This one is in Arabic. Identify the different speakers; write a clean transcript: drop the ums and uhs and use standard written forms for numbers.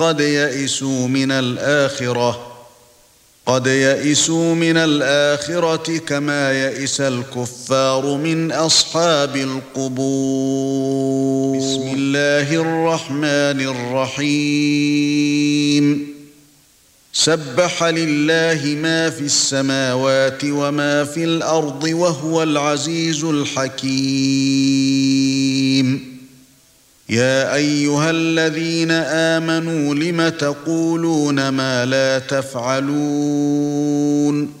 Speaker 1: قد يئسوا من الآخرة كما يئس الكفار من أصحاب القبور. بسم الله الرحمن الرحيم. سبح لله ما في السماوات وما في الأرض وهو العزيز الحكيم. يا أيها الذين آمنوا لم تقولون ما لا تفعلون